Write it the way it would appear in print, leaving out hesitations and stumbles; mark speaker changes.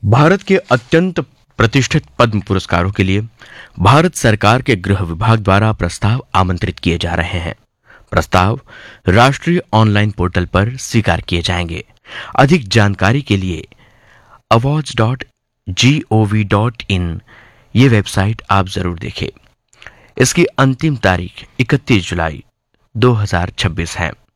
Speaker 1: भारत के अत्यंत प्रतिष्ठित पद्म पुरस्कारों के लिए भारत सरकार के गृह विभाग द्वारा प्रस्ताव आमंत्रित किए जा रहे हैं। प्रस्ताव राष्ट्रीय ऑनलाइन पोर्टल पर स्वीकार किए जाएंगे। अधिक जानकारी के लिए awards.gov.in ये वेबसाइट आप जरूर देखें। इसकी अंतिम तारीख 31 जुलाई 2026 है।